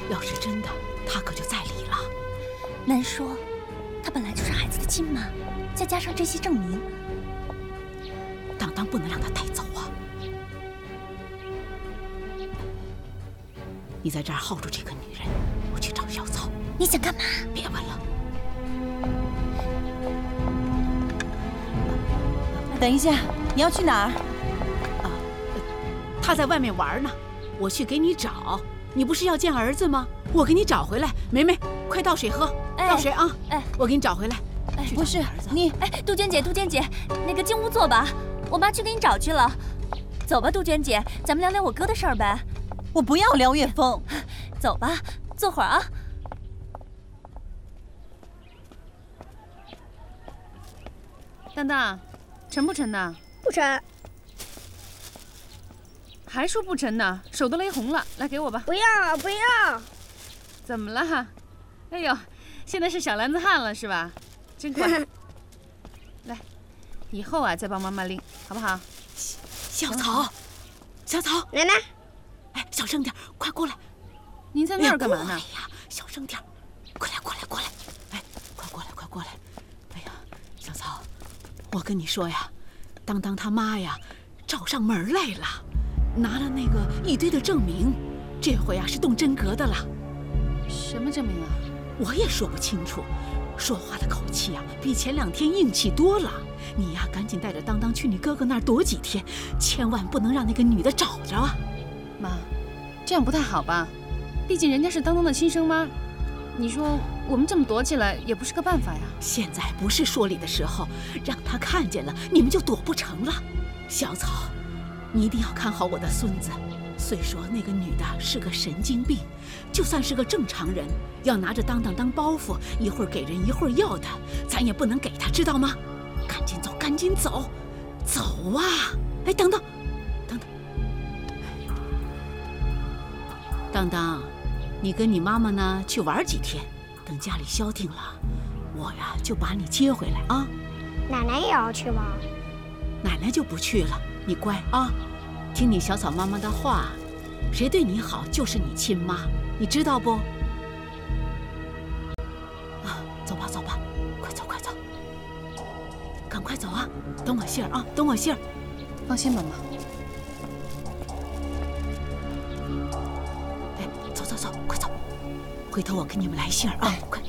要是真的，他可就在理了。 难说，她本来就是孩子的亲妈，再加上这些证明， 当当不能让他带走啊！你在这儿耗住这个女人，我去找小草。 你想干嘛？ 别问了。 等一下，你要去哪儿？ 他在外面玩呢，我去给你找。你不是要见儿子吗？我给你找回来。梅梅，快倒水喝，倒水啊！我给你找回来。 不是你， 杜鹃姐，那个进屋坐吧，我妈去给你找去了。走吧，杜鹃姐，咱们聊聊我哥的事儿呗。 我不要聊岳峰。 走吧，坐会儿啊。 当当，沉不沉呐？ 不沉。 还说不沉呢，手都勒红了，来给我吧。 不要不要。 怎么了？哎呦，现在是小男子汉了是吧？真乖。来，以后啊再帮妈妈拎，好不好？ 小草，小草， 奶奶， 哎，小声点，快过来。 您在那儿干嘛呢？ 哎呀，小声点，过来，哎，快过来。哎呀，小草，我跟你说呀，当当他妈呀，找上门来了。拿了那个一堆的证明，这回啊是动真格的了。 什么证明啊？ 我也说不清楚，说话的口气啊比前2天硬气多了。你呀赶紧带着当当去你哥哥那儿躲几天，千万不能让那个女的找着啊。 妈，这样不太好吧？毕竟人家是当当的亲生妈，你说我们这么躲起来也不是个办法呀。 现在不是说理的时候，让他看见了，你们就躲不成了。小草，你一定要看好我的孙子。虽说那个女的是个神经病，就算是个正常人，要拿着当当当包袱，一会儿给人一会儿要的，咱也不能给她，知道吗？赶紧走，走啊！哎，等等，当当，你跟你妈妈呢去玩几天，等家里消停了，我呀就把你接回来啊。 奶奶也要去吗？ 奶奶就不去了，你乖啊，听你小草妈妈的话，谁对你好就是你亲妈，你知道不？啊，走吧，快走，赶快走啊！等我信儿啊，等我信儿。 放心吧，妈。 哎，走，快走！回头我给你们来信儿啊，快！